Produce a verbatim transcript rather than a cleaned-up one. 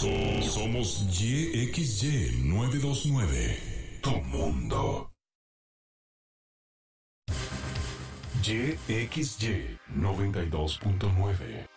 So- somos Y X Y nueve dos nueve. Tu mundo. Y X Y noventa y dos punto nueve.